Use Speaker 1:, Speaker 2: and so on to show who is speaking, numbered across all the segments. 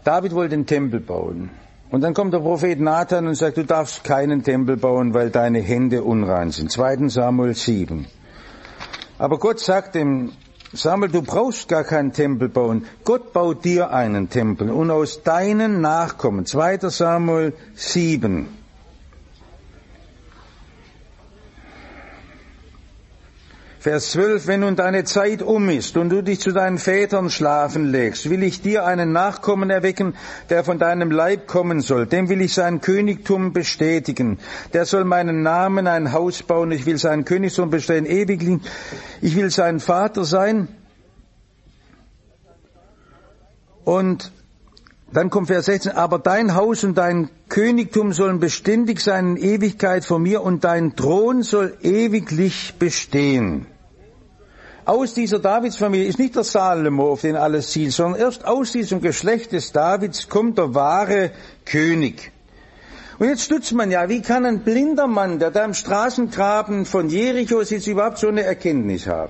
Speaker 1: David wollte den Tempel bauen. Und dann kommt der Prophet Nathan und sagt, du darfst keinen Tempel bauen, weil deine Hände unrein sind. 2. Samuel 7. Aber Gott sagt dem Samuel, du brauchst gar keinen Tempel bauen. Gott baut dir einen Tempel und aus deinen Nachkommen. 2. Samuel 7. Vers 12, wenn nun deine Zeit um ist und du dich zu deinen Vätern schlafen legst, will ich dir einen Nachkommen erwecken, der von deinem Leib kommen soll. Dem will ich sein Königtum bestätigen. Der soll meinen Namen ein Haus bauen. Ich will sein Königtum bestehen ewiglich. Ich will sein Vater sein. Und dann kommt Vers 16, aber dein Haus und dein Königtum sollen beständig sein in Ewigkeit vor mir und dein Thron soll ewiglich bestehen. Aus dieser Davidsfamilie ist nicht der Salomo, auf den alles zielt, sondern erst aus diesem Geschlecht des Davids kommt der wahre König. Und jetzt stutzt man ja, wie kann ein blinder Mann, der da im Straßengraben von Jericho sitzt, überhaupt so eine Erkenntnis haben?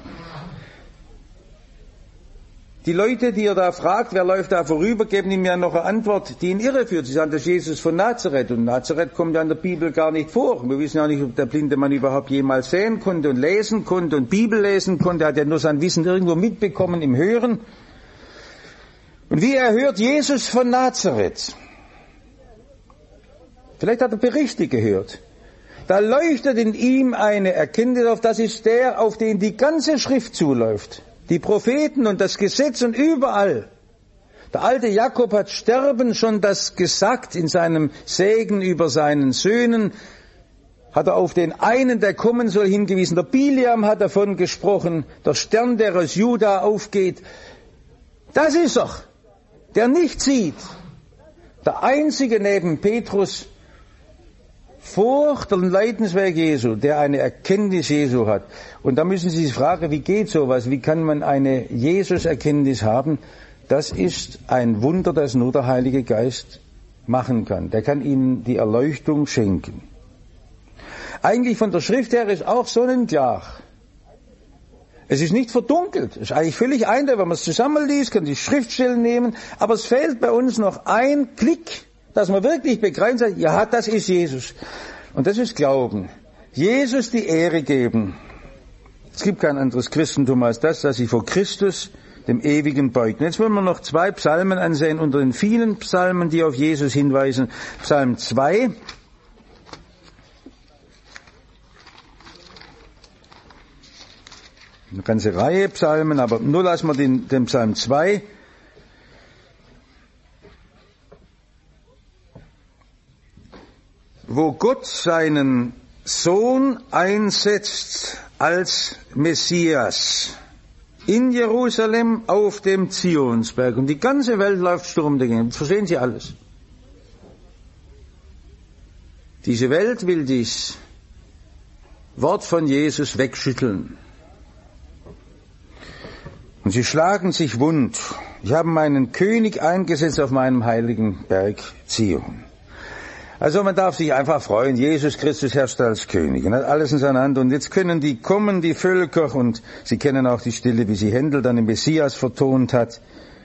Speaker 1: Die Leute, die er da fragt, wer läuft da vorüber, geben ihm ja noch eine Antwort, die ihn irreführt. Sie sagen, das ist Jesus von Nazareth. Und Nazareth kommt ja in der Bibel gar nicht vor. Wir wissen ja nicht, ob der blinde Mann überhaupt jemals sehen konnte und lesen konnte und Bibel lesen konnte. Er hat ja nur sein Wissen irgendwo mitbekommen im Hören. Und wie er hört, Jesus von Nazareth. Vielleicht hat er Berichte gehört. Da leuchtet in ihm eine Erkenntnis auf, das ist der, auf den die ganze Schrift zuläuft. Die Propheten und das Gesetz und überall. Der alte Jakob hat sterben schon das gesagt in seinem Segen über seinen Söhnen. Hat er auf den einen, der kommen soll, hingewiesen. Der Biliam hat davon gesprochen. Der Stern, der aus Juda aufgeht. Das ist er, der nicht sieht. Der einzige neben Petrus vor dem Leidensweg Jesu, der eine Erkenntnis Jesu hat. Und da müssen Sie sich fragen, wie geht sowas? Wie kann man eine Jesus-Erkenntnis haben? Das ist ein Wunder, das nur der Heilige Geist machen kann. Der kann Ihnen die Erleuchtung schenken. Eigentlich von der Schrift her ist auch sonnenklar. Es ist nicht verdunkelt. Es ist eigentlich völlig eindeutig. Wenn man es zusammenliest, kann die Schriftstellen nehmen. Aber es fehlt bei uns noch ein Klick, dass man wirklich begreift, sagt, ja, das ist Jesus. Und das ist Glauben. Jesus die Ehre geben. Es gibt kein anderes Christentum als das, dass sich vor Christus, dem Ewigen, beugt. Und jetzt wollen wir noch 2 Psalmen ansehen, unter den vielen Psalmen, die auf Jesus hinweisen. Psalm 2. Eine ganze Reihe Psalmen, aber nur lassen wir den Psalm 2. Wo Gott seinen Sohn einsetzt als Messias in Jerusalem auf dem Zionsberg. Und die ganze Welt läuft Sturm dagegen. Verstehen Sie alles? Diese Welt will dies Wort von Jesus wegschütteln. Und sie schlagen sich wund. Ich habe meinen König eingesetzt auf meinem heiligen Berg Zion. Also man darf sich einfach freuen, Jesus Christus herrscht als König und hat alles in seiner Hand. Und jetzt können die kommen, die Völker, und Sie kennen auch die Stille, wie sie Händel dann im Messias vertont hat.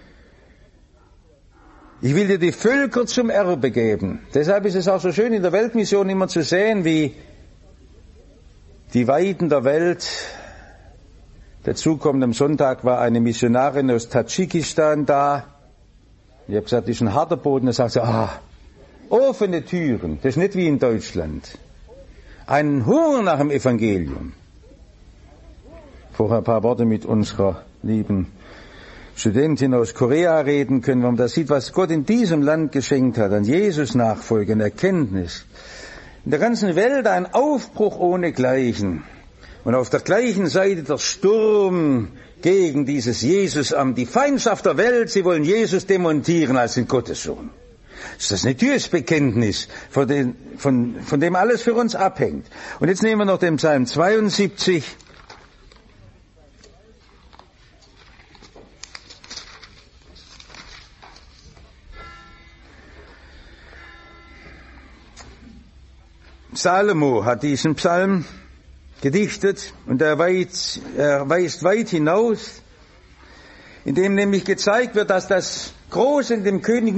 Speaker 1: Ich will dir die Völker zum Erbe geben. Deshalb ist es auch so schön in der Weltmission immer zu sehen, wie die Weiden der Welt. Dazu kommt am Sonntag war eine Missionarin aus Tadschikistan da. Ich habe gesagt, das ist ein harter Boden. Da sagt sie, offene Türen, das ist nicht wie in Deutschland. Ein Hunger nach dem Evangelium. Vorher ein paar Worte mit unserer lieben Studentin aus Korea reden können, wenn man da sieht, was Gott in diesem Land geschenkt hat, an Jesus Nachfolge, an Erkenntnis. In der ganzen Welt ein Aufbruch ohnegleichen. Und auf der gleichen Seite der Sturm gegen dieses Jesusamt, die Feindschaft der Welt, sie wollen Jesus demontieren als den Gottessohn. Das ist ein tiefes Bekenntnis, von dem alles für uns abhängt. Und jetzt nehmen wir noch den Psalm 72. Salomo hat diesen Psalm gedichtet und er weist weit hinaus, indem nämlich gezeigt wird, dass das Große in dem König